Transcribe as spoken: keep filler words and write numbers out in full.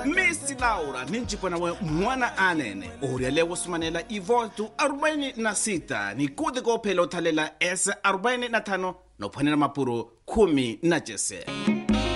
Miss Laura ninjipona we mwana anene uriale usumanela ivotu arobaini na sita ni kude ko phela uthalela S arobaini na tano no phonela mapuro kumi na jese.